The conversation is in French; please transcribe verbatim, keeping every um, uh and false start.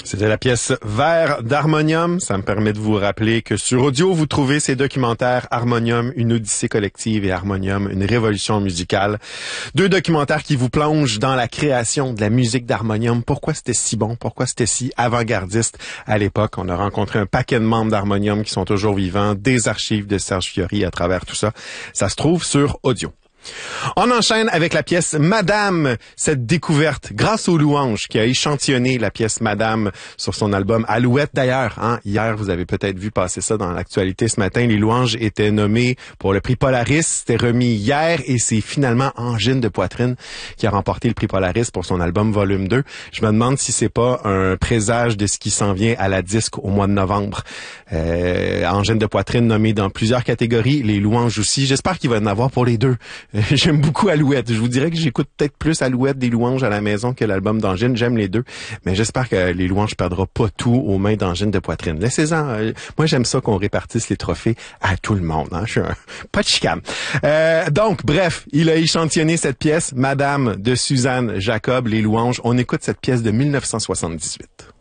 C'était la pièce Vers d'Harmonium. Ça me permet de vous rappeler que sur audio, vous trouvez ces documentaires Harmonium, une odyssée collective et Harmonium, une révolution musicale. Deux documentaires qui vous plongent dans la création de la musique d'Harmonium. Pourquoi c'était si bon? Pourquoi c'était si avant-gardiste à l'époque? On a rencontré un paquet de membres d'Harmonium qui sont toujours vivants, des archives de Serge Fiori à travers tout ça. Ça se trouve sur audio. On enchaîne avec la pièce Madame, cette découverte grâce aux Louanges qui a échantillonné la pièce Madame sur son album Alouette. D'ailleurs, hein, hier, vous avez peut-être vu passer ça dans l'actualité ce matin, les Louanges étaient nommées pour le prix Polaris, c'était remis hier et c'est finalement Angine de Poitrine qui a remporté le prix Polaris pour son album Volume deux. Je me demande si c'est pas un présage de ce qui s'en vient à la disque au mois de novembre. Euh, Angine de Poitrine nommée dans plusieurs catégories, les Louanges aussi. J'espère qu'il va y en avoir pour les deux. J'aime beaucoup Alouette. Je vous dirais que j'écoute peut-être plus Alouette des Louanges à la maison que l'album d'Angine. J'aime les deux. Mais j'espère que les Louanges ne perdront pas tout aux mains d'Angine de Poitrine. Laissez-en. Euh, moi, j'aime ça qu'on répartisse les trophées à tout le monde. Hein. Je suis un... pas de chicane. Euh, donc, bref, il a échantillonné cette pièce, Madame de Suzanne Jacob, les Louanges. On écoute cette pièce de mille neuf cent soixante-dix-huit.